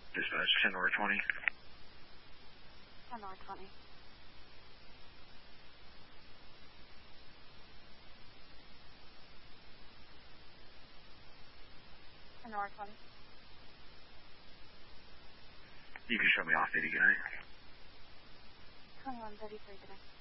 Dispatch 10 or 20. 10 or 20. Or 20. You can show me off 80 guy. 2133 today.